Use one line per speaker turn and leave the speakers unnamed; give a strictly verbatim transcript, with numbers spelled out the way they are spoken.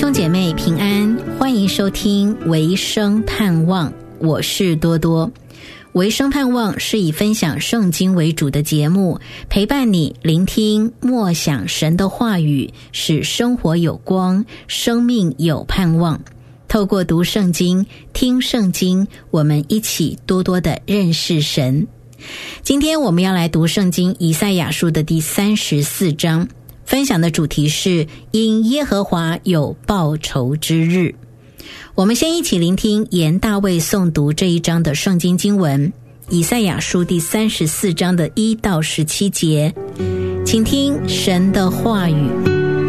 兄姐妹平安，欢迎收听维生盼望，我是多多。维生盼望是以分享圣经为主的节目，陪伴你聆听默想神的话语，使生活有光，生命有盼望。透过读圣经、听圣经，我们一起多多的认识神。今天我们要来读圣经以赛亚书的第三十四章，分享的主题是因耶和华有报仇之日。我们先一起聆听严大卫诵读这一章的圣经经文，以赛亚书第三十四章的一到十七节，请听神的话语。